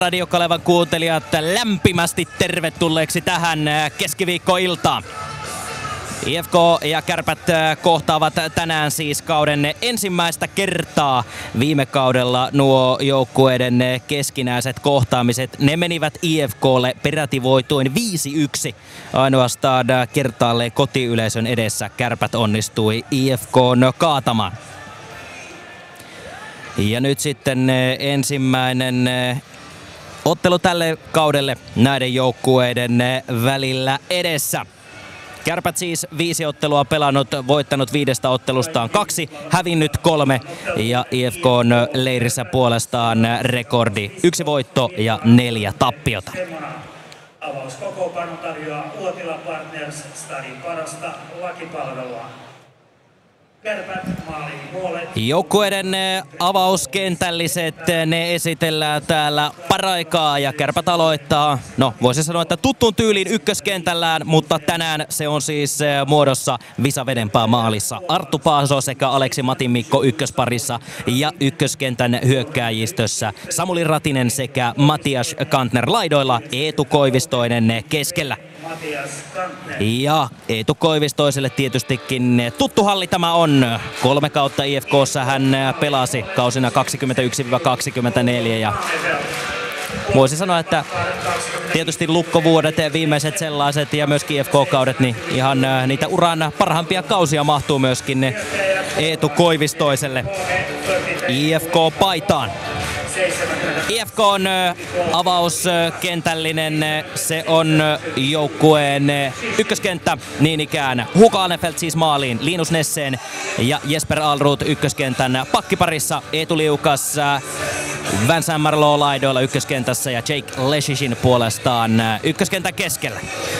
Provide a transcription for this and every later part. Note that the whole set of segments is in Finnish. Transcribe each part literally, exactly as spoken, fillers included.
Radio Kalevan kuuntelijat lämpimästi tervetulleeksi tähän keskiviikkoiltaan. I F K ja Kärpät kohtaavat tänään siis kauden ensimmäistä kertaa. Viime kaudella nuo joukkueiden keskinäiset kohtaamiset, ne menivät I F K:lle peräti voitoin viisi yksi. Ainoastaan kertaalleen kotiyleisön edessä Kärpät onnistui I F K:n kaatamaan. Ja nyt sitten ensimmäinen ottelu tälle kaudelle näiden joukkueiden välillä edessä. Kärpät siis viisi ottelua pelannut, voittanut viidestä ottelustaan kaksi, hävinnyt kolme ja I F K:n leirissä puolestaan rekordi yksi voitto ja neljä tappiota. Avauskokoonpano tarjoaa Uotila Partners Stadin parasta lakipalvelua. Joukkueiden avauskentälliset, ne esitellään täällä paraikaa ja Kärpät aloittaa, no voisi sanoa, että tuttuun tyyliin ykköskentällään, mutta tänään se on siis muodossa Visa Vedenpää maalissa. Arttu Paaso sekä Aleksi Matinmikko ykkösparissa ja ykköskentän hyökkääjistössä Samuli Ratinen sekä Matias Kantner laidoilla, Eetu Koivistoinen keskellä. Ja Eetu Koivistoiselle tietystikin tuttu halli tämä on. Kolme kautta I F K:ssa hän pelasi kausina kaksikymmentäyksi kaksikymmentäneljä ja voisi sanoa, että tietysti lukkovuodet, viimeiset sellaiset ja myöskin I F K-kaudet, niin ihan niitä uran parhaimpia kausia mahtuu myöskin Eetu Koivistoiselle I F K-paitaan. I F K:n avauskentällinen, se on joukkueen ykköskenttä niin ikään. Hugo Alnefelt siis maaliin, Linus Nesseen ja Jesper Alrud ykköskentän pakkiparissa, Eetu Liukas Vincent Marleau laidoilla ykköskentässä ja Jake Leshishin puolestaan ykköskentän keskellä.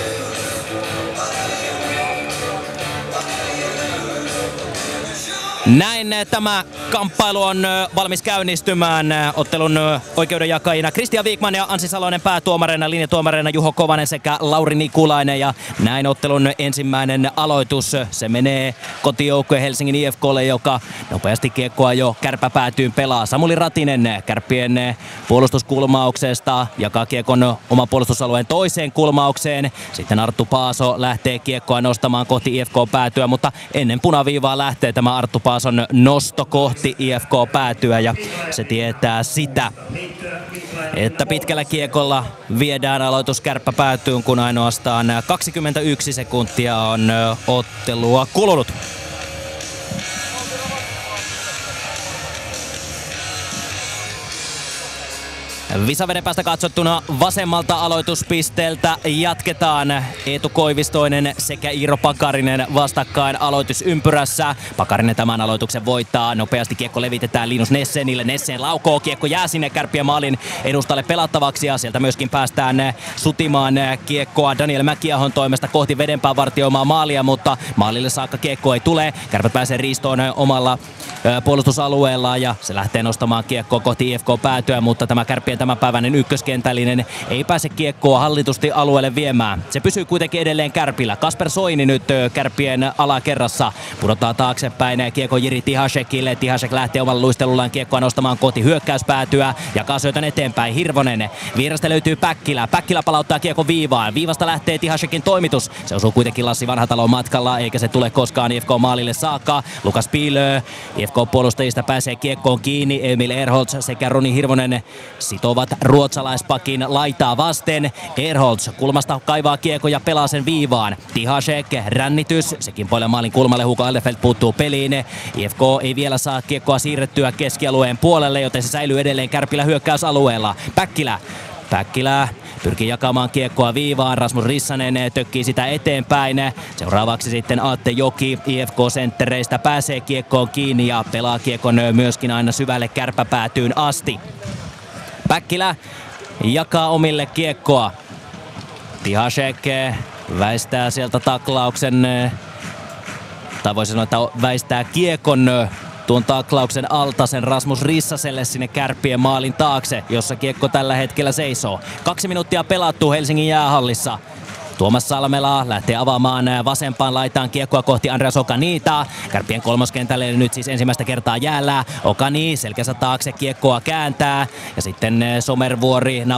Näin tämä kamppailu on valmis käynnistymään. Ottelun oikeudenjakajina Kristian Wikman ja Anssi Salonen päätuomareina, linjatuomareina Juho Kovanen sekä Lauri Nikulainen. Ja näin ottelun ensimmäinen aloitus. Se menee kotijoukkue Helsingin I F K:lle, joka nopeasti kiekkoa jo kärpäpäätyyn pelaa. Samuli Ratinen Kärppien puolustuskulmauksesta jakaa kiekon oman puolustusalueen toiseen kulmaukseen. Sitten Arttu Paaso lähtee kiekkoa nostamaan kohti I F K-päätyä, mutta ennen punaviivaa lähtee tämä Arttu Paason nosto kohti I F K-päätyä ja se tietää sitä, että pitkällä kiekolla viedään aloitus kärppäpäätyyn, kun ainoastaan kaksikymmentäyksi sekuntia on ottelua kulunut. Visa Vedenpäästä katsottuna vasemmalta aloituspisteeltä jatketaan. Eetu Koivistoinen sekä Iiro Pakarinen vastakkain aloitusympyrässä. Pakarinen tämän aloituksen voittaa. Nopeasti kiekko levitetään Linus Nessenille. Nessen laukoo. Kiekko jää sinne Kärppien maalin edustalle pelattavaksi ja sieltä myöskin päästään sutimaan kiekkoa Daniel Mäkiahon toimesta kohti Vedenpään vartioimaa maalia, mutta maalille saakka kiekko ei tule. Kärpät pääsee riistoon omalla puolustusalueellaan ja se lähtee nostamaan kiekkoa kohti I F K-päätyä, mutta tämä Kärppien tämänpäiväinen ykköskentällinen ei pääse kiekkoa hallitusti alueelle viemään. Se pysyy kuitenkin edelleen Kärpillä. Kasper Soini nyt Kärppien alakerrassa pudottaa taaksepäin kiekko Jiri Tihasekille. Tihasek lähtee omalla luistelullaan kiekkoa nostamaan kohti hyökkäyspäätyä. Jakaa syötön eteenpäin. Hirvonen. Vierestä löytyy Päkkilä. Päkkilä palauttaa kiekko viivaan. Viivasta lähtee Tihasekin toimitus. Se osuu kuitenkin Lassi Vanhatalon matkalla, eikä se tule koskaan I F K-maalille saakka. Lukas Piilö I F K-puolustajista pääsee kiekkoon kiinni. Emil Erholz sekä Roni Hirvonen sitovat ruotsalaispakin laitaa vasten. Erholz kulmasta kaivaa kiekko ja pelaa sen viivaan. Tihasek rännitys. Sekin poille maalin kulmalle. Hugo Alnefelt puuttuu peliin. I F K ei vielä saa kiekkoa siirrettyä keskialueen puolelle, joten se säilyy edelleen Kärpillä hyökkäysalueella. Päkkilä. Päkkilä pyrkii jakamaan kiekkoa viivaan. Rasmus Rissanen tökkii sitä eteenpäin. Seuraavaksi sitten Aatte Joki I F K-senttereistä pääsee kiekkoon kiinni ja pelaa kiekon myöskin aina syvälle kärppäpäätyyn asti. Päkkilä jakaa omille kiekkoa. Tihasek väistää sieltä taklauksen, tai voisi sanoa, että väistää kiekon tuon taklauksen alta sen Rasmus Rissaselle sinne Kärppien maalin taakse, jossa kiekko tällä hetkellä seisoo. Kaksi minuuttia pelattu Helsingin jäähallissa. Tuomas Salmela lähtee avaamaan vasempaan laitaan kiekkoa kohti Andreas Okanitaa. Kärppien kolmoskentälle nyt siis ensimmäistä kertaa jäällä. Okani selkänsä taakse kiekkoa kääntää. Ja sitten Somervuori